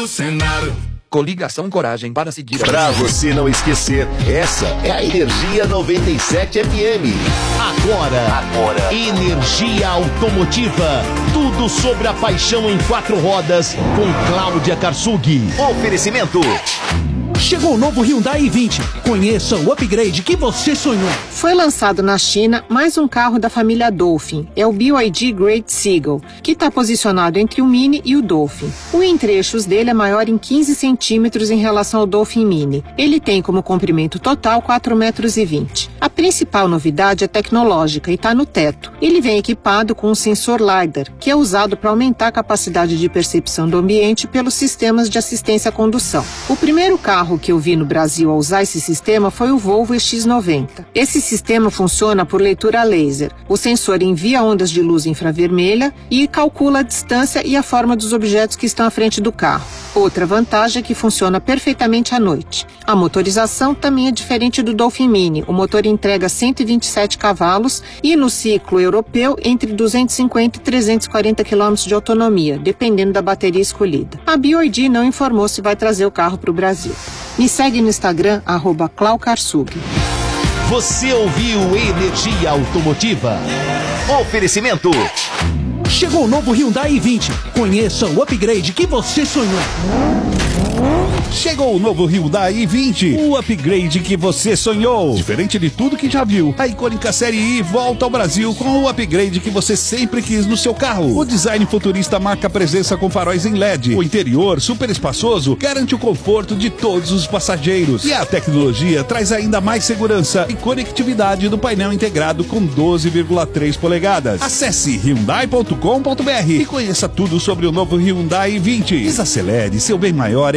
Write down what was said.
Senado. Coligação Coragem para seguir. Pra você não esquecer, essa é a Energia 97 FM. Agora, Energia Automotiva. Tudo sobre a paixão em 4 rodas com Cláudia Karsug. Oferecimento. Chegou o novo Hyundai i20. Conheça o upgrade que você sonhou. Foi lançado na China mais um carro da família Dolphin. É o BYD Great Seagull, que está posicionado entre o Mini e o Dolphin. O entre-eixos dele é maior em 15 centímetros em relação ao Dolphin Mini. Ele tem como comprimento total 4,20 metros. A principal novidade é tecnológica e está no teto. Ele vem equipado com um sensor LiDAR, que é usado para aumentar a capacidade de percepção do ambiente pelos sistemas de assistência à condução. O primeiro carro que eu vi no Brasil a usar esse sistema foi o Volvo EX90. Esse sistema funciona por leitura laser. O sensor envia ondas de luz infravermelha e calcula a distância e a forma dos objetos que estão à frente do carro. Outra vantagem é que funciona perfeitamente à noite. A motorização também é diferente do Dolphin Mini. O motor entrega 127 cavalos e no ciclo europeu entre 250 e 340 km de autonomia, dependendo da bateria escolhida. A BYD não informou se vai trazer o carro para o Brasil. Me segue no Instagram, @ClauCarsug. Você ouviu Energia Automotiva. Oferecimento. Chegou o novo Hyundai i20. Conheça o upgrade que você sonhou. Chegou o novo Hyundai i20, o upgrade que você sonhou. Diferente de tudo que já viu, a icônica série I volta ao Brasil com o upgrade que você sempre quis no seu carro. O design futurista marca presença com faróis em LED. O interior, super espaçoso, garante o conforto de todos os passageiros. E a tecnologia traz ainda mais segurança e conectividade do painel integrado com 12,3 polegadas. Acesse hyundai.com.br e conheça tudo sobre o novo Hyundai i20. Desacelere, seu bem maior